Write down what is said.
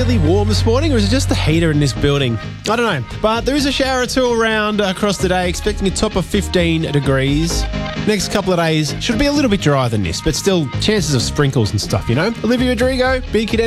really warm this morning, or is it just the heater in this building? I don't know. But there is a shower or two around across the day, expecting a top of 15 degrees. Next couple of days should be a little bit drier than this, but still chances of sprinkles and stuff, you know? Olivia Rodrigo, Big Kid